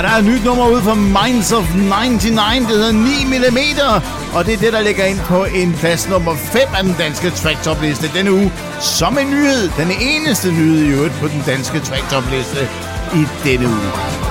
der er et nyt nummer ude fra Minds of 99, det hedder 9mm, og det er det, der ligger ind på en plads nummer 5 af den danske track-top-liste denne uge, som en nyhed. Den eneste nyhed i øvrigt på den danske track-top-liste i denne uge.